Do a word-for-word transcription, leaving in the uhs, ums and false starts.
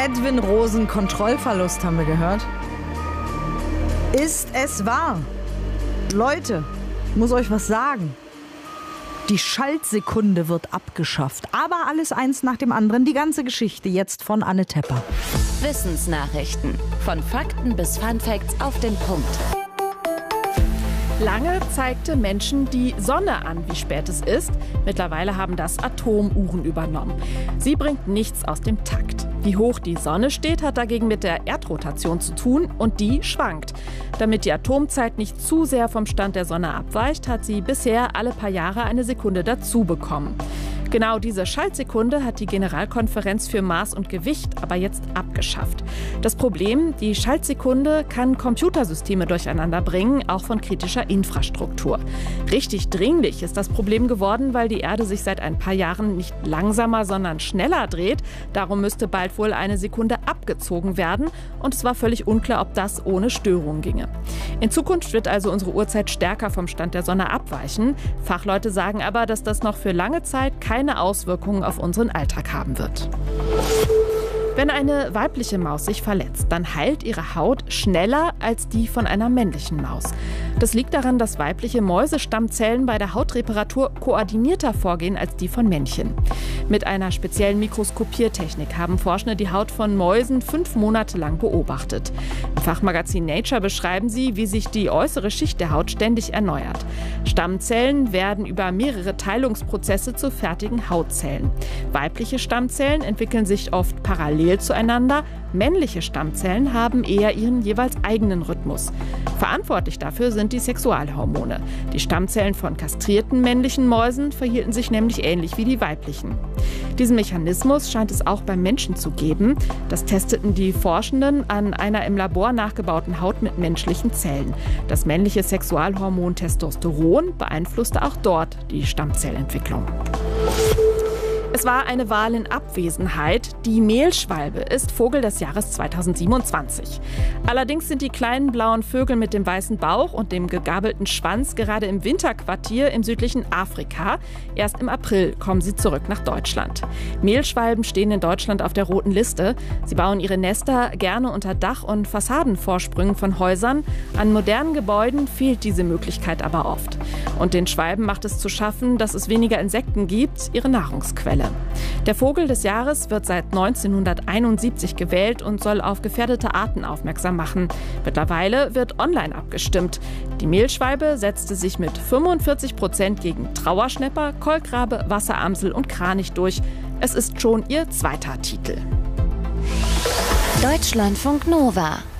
Edwin Rosen, Kontrollverlust haben wir gehört. Ist es wahr? Leute, ich muss euch was sagen. Die Schaltsekunde wird abgeschafft. Aber alles eins nach dem anderen. Die ganze Geschichte jetzt von Anne Tepper. Wissensnachrichten. Von Fakten bis Funfacts auf den Punkt. Lange zeigte Menschen die Sonne an, wie spät es ist. Mittlerweile haben das Atomuhren übernommen. Sie bringt nichts aus dem Takt. Wie hoch die Sonne steht, hat dagegen mit der Erdrotation zu tun und die schwankt. Damit die Atomzeit nicht zu sehr vom Stand der Sonne abweicht, hat sie bisher alle paar Jahre eine Sekunde dazu bekommen. Genau diese Schaltsekunde hat die Generalkonferenz für Maß und Gewicht aber jetzt abgeschafft. Das Problem, die Schaltsekunde kann Computersysteme durcheinander bringen, auch von kritischer Infrastruktur. Richtig dringlich ist das Problem geworden, weil die Erde sich seit ein paar Jahren nicht langsamer, sondern schneller dreht. Darum müsste bald wohl eine Sekunde abgezogen werden und es war völlig unklar, ob das ohne Störung ginge. In Zukunft wird also unsere Uhrzeit stärker vom Stand der Sonne abweichen. Fachleute sagen aber, dass das noch für lange Zeit keine Auswirkungen auf unseren Alltag haben wird. Wenn eine weibliche Maus sich verletzt, dann heilt ihre Haut schneller als die von einer männlichen Maus. Das liegt daran, dass weibliche Mäusestammzellen bei der Hautreparatur koordinierter vorgehen als die von Männchen. Mit einer speziellen Mikroskopiertechnik haben Forschende die Haut von Mäusen fünf Monate lang beobachtet. Im Fachmagazin Nature beschreiben sie, wie sich die äußere Schicht der Haut ständig erneuert. Stammzellen werden über mehrere Teilungsprozesse zu fertigen Hautzellen. Weibliche Stammzellen entwickeln sich oft parallel zueinander. Männliche Stammzellen haben eher ihren jeweils eigenen Rhythmus. Verantwortlich dafür sind die Sexualhormone. Die Stammzellen von kastrierten männlichen Mäusen verhielten sich nämlich ähnlich wie die weiblichen. Diesen Mechanismus scheint es auch beim Menschen zu geben. Das testeten die Forschenden an einer im Labor nachgebauten Haut mit menschlichen Zellen. Das männliche Sexualhormon Testosteron beeinflusste auch dort die Stammzellentwicklung. Es war eine Wahl in Abwesenheit. Die Mehlschwalbe ist Vogel des Jahres zweitausendsiebenundzwanzig. Allerdings sind die kleinen blauen Vögel mit dem weißen Bauch und dem gegabelten Schwanz gerade im Winterquartier im südlichen Afrika. Erst im April kommen sie zurück nach Deutschland. Mehlschwalben stehen in Deutschland auf der roten Liste. Sie bauen ihre Nester gerne unter Dach- und Fassadenvorsprüngen von Häusern. An modernen Gebäuden fehlt diese Möglichkeit aber oft. Und den Schwalben macht es zu schaffen, dass es weniger Insekten gibt, ihre Nahrungsquelle. Der Vogel des Jahres wird seit neunzehnhunderteinundsiebzig gewählt und soll auf gefährdete Arten aufmerksam machen. Mittlerweile wird online abgestimmt. Die Mehlschwalbe setzte sich mit fünfundvierzig Prozent gegen Trauerschnäpper, Kolkrabe, Wasseramsel und Kranich durch. Es ist schon ihr zweiter Titel. Deutschlandfunk Nova